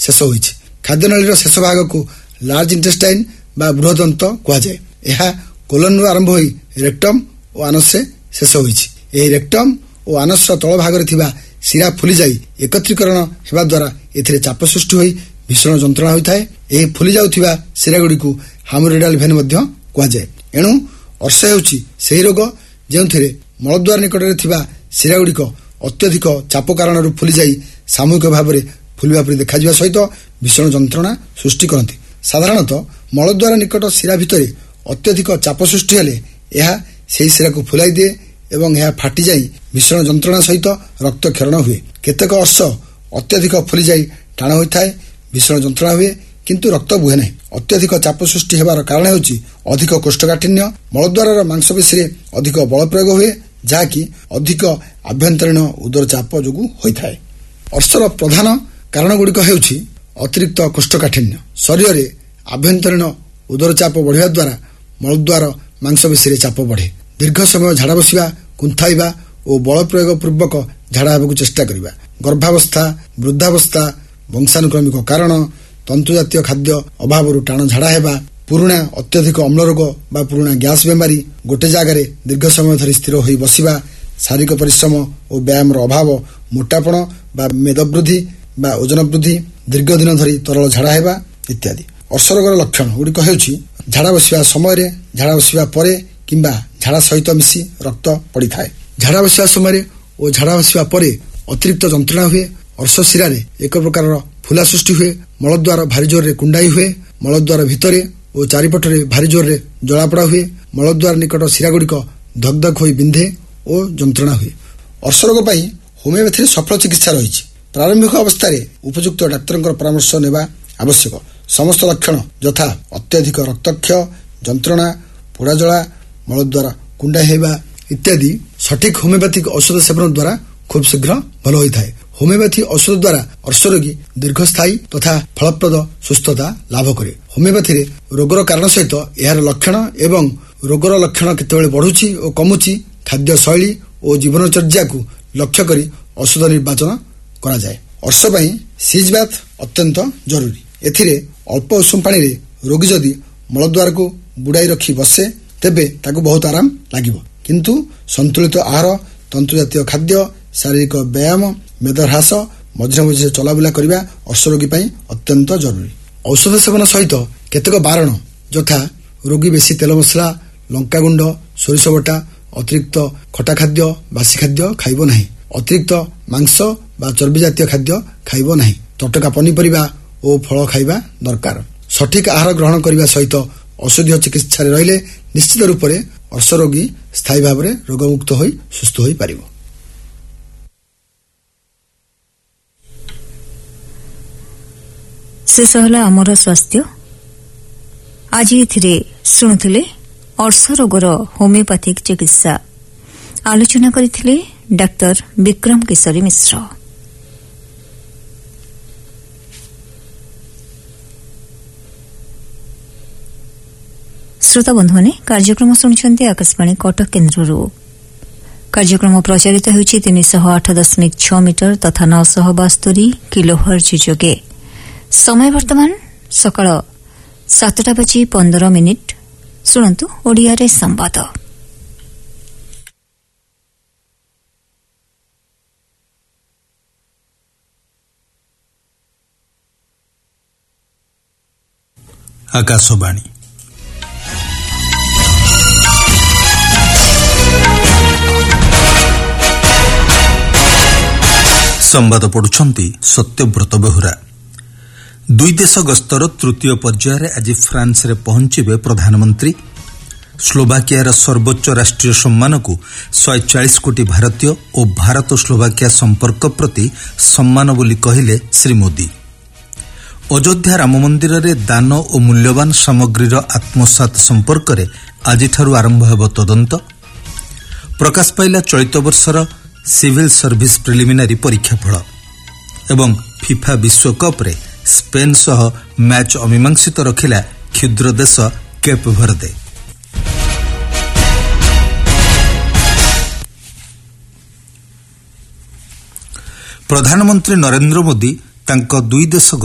ଶେଷ ହୋଇଛି। ଖାଦ୍ୟନାଳୀର ଶେଷ ଭାଗକୁ ଲାର୍ଜ ଇଣ୍ଟେଷ୍ଟାଇନ୍ ବା ବୃହଦନ୍ତ କୁହାଯାଏ। ଏହା କୋଲନରୁ ଆରମ୍ଭ ହୋଇ ରେକ୍ଟମ୍ ଓ ଆନସରେ ଶେଷ ହୋଇଛି। ଏହି ରେକ୍ଟମ୍ ଓ ଆନସର ତଳ ଭାଗରେ ଥିବା ଶିରା ଫୁଲିଯାଇ ଏକତ୍ରୀକରଣ ହେବା ଦ୍ୱାରା ଏଥିରେ ଚାପ ସୃଷ୍ଟି ହୋଇ ଭୀଷଣ ଯନ୍ତ୍ରଣା ହୋଇଥାଏ। ଏହି ଫୁଲି ଯାଉଥିବା ଶିରାଗୁଡ଼ିକୁ ହାମୋରୋଇଡାଲ ଭେନ୍ ମଧ୍ୟ କୁହାଯାଏ। ଏଣୁ ଅର୍ଶ ହେଉଛି ସେହି ରୋଗ ଯେଉଁଥିରେ ମଳଦ୍ୱାର ନିକଟରେ ଥିବା ଶିରାଗୁଡ଼ିକ ଅତ୍ୟଧିକ ଚାପ କାରଣରୁ ଫୁଲିଯାଇ ସାମୂହିକ ଭାବରେ ଫୁଲିବା ପରି ଦେଖାଯିବା ସହିତ ଭୀଷଣ ଯନ୍ତ୍ରଣା ସୃଷ୍ଟି କରନ୍ତି। ସାଧାରଣତଃ ମଳଦ୍ୱାର ନିକଟ ଶିରା ଭିତରେ ଅତ୍ୟଧିକ ଚାପ ସୃଷ୍ଟି ହେଲେ ଏହା ସେହି ଶିରାକୁ ଫୁଲାଇ ଦିଏ ଏବଂ ଏହା ଫାଟିଯାଇ ଭୀଷଣ ଯନ୍ତ୍ରଣା ସହିତ ରକ୍ତକ୍ଷରଣ ହୁଏ। କେତେକ ଅର୍ଶ ଅତ୍ୟଧିକ ଫୁଲିଯାଇ ଟାଣ ହୋଇଥାଏ, ଭୀଷଣ ଯନ୍ତ୍ରଣା ହୁଏ କିନ୍ତୁ ରକ୍ତ ବୁହେ ନାହିଁ। ଅତ୍ୟଧିକ ଚାପ ସୃଷ୍ଟି ହେବାର କାରଣ ହେଉଛି ଅଧିକ କୋଷ୍ଠକାଠିନ୍ୟ। ମଳଦ୍ୱାରର ମାଂସପେଶୀରେ ଅଧିକ ବଳ ପ୍ରୟୋଗ ହୁଏ, ଯାହାକି ଅଧିକ ଆଭ୍ୟନ୍ତରୀଣ ଉଦର ଚାପ ଯୋଗୁଁ ହୋଇଥାଏ। ଅର୍ଶର ପ୍ରଧାନ କାରଣଗୁଡ଼ିକ ହେଉଛି ଅତିରିକ୍ତ କୋଷ୍ଠକାଠିନ୍ୟ, ଶରୀରରେ ଆଭ୍ୟନ୍ତରୀଣ ଉଦର ଚାପ ବଢ଼ିବା ଦ୍ୱାରା ମଳଦ୍ୱାର ମାଂସପେଶୀରେ ଚାପ ବଢ଼େ, ଦୀର୍ଘ ସମୟ ଝାଡ଼ା ବସିବା, କୁନ୍ଥାଇବା ଓ ବଳ ପ୍ରୟୋଗ ପୂର୍ବକ ଝାଡ଼ା ହେବାକୁ ଚେଷ୍ଟା କରିବା, ଗର୍ଭାବସ୍ଥା, ବୃଦ୍ଧାବସ୍ଥା, ବଂଶାନୁକ୍ରମିକ କାରଣ, ତନ୍ତୁଜାତୀୟ ଖାଦ୍ୟ ଅଭାବରୁ ଟାଣ ଝାଡ଼ା ହେବା, ପୁରୁଣା ଅତ୍ୟଧିକ ଅମ୍ଳ ରୋଗ ବା ପୁରୁଣା ଗ୍ୟାସ୍ ବେମାରୀ, ଗୋଟେ ଜାଗାରେ ଦୀର୍ଘ ସମୟ ଧରି ସ୍ଥିର ହୋଇ ବସିବା, ଶାରୀରିକ ପରିଶ୍ରମ ଓ ବ୍ୟାୟାମର ଅଭାବ, ମୋଟାପଣ ବା ମେଦବୃଦ୍ଧି ବା ଓଜନ ବୃଦ୍ଧି, ଦୀର୍ଘ ଦିନ ଧରି ତରଳ ଝାଡ଼ା ହେବା ଇତ୍ୟାଦି। ଅର୍ଶ ରୋଗର ଲକ୍ଷଣ ଗୁଡ଼ିକ ହେଉଛି ଝାଡ଼ା ବସିବା ସମୟରେ, ଝାଡ଼ା ବସିବା ପରେ କିମ୍ବା ଝାଡ଼ା ସହିତ ମିଶି ରକ୍ତ ପଡ଼ିଥାଏ। ଝାଡ଼ା ବସିବା ସମୟରେ ଓ ଝାଡ଼ା ବସିବା ପରେ ଅତିରିକ୍ତ ଯନ୍ତ୍ରଣା ହୁଏ। ଅର୍ଶ ଶିରାରେ ଏକ ପ୍ରକାରର ଫୁଲା ସୃଷ୍ଟି ହୁଏ। ମଳଦ୍ୱାର ଭାରି ଜୋରରେ କୁଣ୍ଡାଇ ହୁଏ। ମଳଦ୍ୱାର ଭିତରେ ଓ ଚାରିପଟରେ ଭାରି ଜୋରରେ ଜଳାପୋଡ଼ା ହୁଏ। ମଳଦ୍ୱାର ନିକଟ ଶିରାଗୁଡ଼ିକ ଧକ୍ ଧକ୍ ହୋଇ ବିନ୍ଧେ ଓ ଯନ୍ତ୍ରଣା ହୁଏ। ଅର୍ଶ ରୋଗ ପାଇଁ ହୋମିଓପାଥିରେ ସଫଳ ଚିକିତ୍ସା ରହିଛି। ପ୍ରାରମ୍ଭିକ ଅବସ୍ଥାରେ ଉପଯୁକ୍ତ ଡାକ୍ତରଙ୍କର ପରାମର୍ଶ ନେବା ଆବଶ୍ୟକ। ସମସ୍ତ ଲକ୍ଷଣ ଯଥା ଅତ୍ୟଧିକ ରକ୍ତକ୍ଷୟ, ଯନ୍ତ୍ରଣା, ପୋଡ଼ାଜଳା, ମଳଦ୍ୱାର କୁଣ୍ଡାଇ ହେବା ଇତ୍ୟାଦି ସଠିକ୍ ହୋମିଓପାଥିକ ଔଷଧ ସେବନ ଦ୍ୱାରା ଖୁବ୍ ଶୀଘ୍ର ଭଲ ହୋଇଥାଏ। ହୋମିଓପାଥି ଔଷଧ ଦ୍ୱାରା ଅର୍ଶରୋଗୀ ଦୀର୍ଘସ୍ଥାୟୀ ତଥା ଫଳପ୍ରଦ ସୁସ୍ଥତା ଲାଭ କରେ। ହୋମିଓପାଥିରେ ରୋଗର କାରଣ ସହିତ ଏହାର ଲକ୍ଷଣ ଏବଂ ରୋଗର ଲକ୍ଷଣ କେତେବେଳେ ବଢ଼ୁଛି ଓ କମୁଛି, ଖାଦ୍ୟ ଶୈଳୀ ଓ ଜୀବନଚର୍ଯ୍ୟାକୁ ଲକ୍ଷ୍ୟ କରି ଔଷଧ ନିର୍ବାଚନ କରାଯାଏ। ଅର୍ଶ ପାଇଁ ସିଜ୍ ବାଥ୍ ଅତ୍ୟନ୍ତ ଜରୁରୀ। ଏଥିରେ ଅଳ୍ପ ଉଷୁମ ପାଣିରେ ରୋଗୀ ଯଦି ମଳଦ୍ୱାରକୁ ବୁଡ଼ାଇ ରଖି ବସେ ତେବେ ତାକୁ ବହୁତ ଆରାମ ଲାଗିବ। କିନ୍ତୁ ସନ୍ତୁଳିତ ଆହାର, ତନ୍ତୁଜାତୀୟ ଖାଦ୍ୟ, ଶାରୀରିକ ବ୍ୟାୟାମ, ମେଦ ହ୍ରାସ, ମଝିରେ ମଝିରେ ଚଲାବୁଲା କରିବା ଅର୍ଶରୋଗୀ ପାଇଁ ଅତ୍ୟନ୍ତ ଜରୁରୀ। ଔଷଧ ସେବନ ସହିତ କେତେକ ବାରଣ ଯଥା ରୋଗୀ ବେଶୀ ତେଲ ମସଲା, ଲଙ୍କାଗୁଣ୍ଡ, ସୋରିଷ ବଟା, ଅତିରିକ୍ତ ଖଟା ଖାଦ୍ୟ, ବାସି ଖାଦ୍ୟ ଖାଇବ ନାହିଁ। ଅତିରିକ୍ତ ମାଂସ ବା ଚର୍ବି ଜାତୀୟ ଖାଦ୍ୟ ଖାଇବ ନାହିଁ। ତଟକା ପନିପରିବା ଓ ଫଳ ଖାଇବା ଦରକାର। ସଠିକ୍ ଆହାର ଗ୍ରହଣ କରିବା ସହିତ ଔଷଧୀୟ ଚିକିତ୍ସାରେ ରହିଲେ ନିଶ୍ଚିତ ରୂପରେ ଅର୍ଶରୋଗୀ ସ୍ଥାୟୀ ଭାବରେ ରୋଗମୁକ୍ତ ହୋଇ ସୁସ୍ଥ ହୋଇପାରିବ। ଶେଷ ହେଲା ଆମର ସ୍ୱାସ୍ଥ୍ୟ। ଆଜି ଏଥିରେ ଶୁଣୁଥିଲେ ଅର୍ଶ ରୋଗର ହୋମିଓପାଥିକ ଚିକିତ୍ସା। ଆଲୋଚନା କରିଥିଲେ ଡାକ୍ତର ବିକ୍ରମ କେଶରୀ ମିଶ୍ର। ଶ୍ରୋତା ବନ୍ଧୁମାନେ କାର୍ଯ୍ୟକ୍ରମ ଶୁଣୁଛନ୍ତି ଆକାଶବାଣୀ କଟକ କେନ୍ଦ୍ରରୁ। କାର୍ଯ୍ୟକ୍ରମ ପ୍ରଚାରିତ ହେଉଛି 308.6 ମିଟର ତଥା 972 କିଲୋହର୍ଜ ଯୋଗେ। ସମୟ ବର୍ତ୍ତମାନ ସକାଳ 7:15। ଶୁଣନ୍ତୁ ଓଡ଼ିଆରେ ସମ୍ବାଦ। ଆକାଶବାଣୀ ସମ୍ବାଦ ପଢୁଛନ୍ତି ସତ୍ୟବ୍ରତ ବେହୁରା। ଦୁଇ ଦେଶ ଗସ୍ତର ତୃତୀୟ ପର୍ଯ୍ୟାୟରେ ଆଜି ଫ୍ରାନ୍ସରେ ପହଞ୍ଚିବେ ପ୍ରଧାନମନ୍ତ୍ରୀ। ସ୍ଲୋଭାକିଆର ସର୍ବୋଚ୍ଚ ରାଷ୍ଟ୍ରୀୟ ସମ୍ମାନକୁ 140 କୋଟି ଭାରତୀୟ ଓ ଭାରତ ସ୍ଲୋଭାକିଆ ସମ୍ପର୍କ ପ୍ରତି ସମ୍ମାନ ବୋଲି କହିଲେ ଶ୍ରୀ ମୋଦି। ଅଯୋଧ୍ୟା ରାମ ମନ୍ଦିରରେ ଦାନ ଓ ମୂଲ୍ୟବାନ ସାମଗ୍ରୀର ଆତ୍ମସାତ ସମ୍ପର୍କରେ ଆଜିଠାରୁ ଆରମ୍ଭ ହେବ ତଦନ୍ତ। ପ୍ରକାଶ ପାଇଲା ଚଳିତ ବର୍ଷର ସିଭିଲ୍ ସର୍ଭିସ୍ ପ୍ରିଲିମିନାରୀ ପରୀକ୍ଷା ଫଳ ଏବଂ ଫିଫା ବିଶ୍ୱକପ୍ରେ ସ୍ପେନ୍ ସହ ମ୍ୟାଚ୍ ଅମୀମାଂସିତ ରଖିଲା କ୍ଷୁଦ୍ର ଦେଶ କେପ୍ ଭର୍ଦେ। ପ୍ରଧାନମନ୍ତ୍ରୀ ନରେନ୍ଦ୍ର ମୋଦି ତାଙ୍କ ଦୁଇ ଦେଶ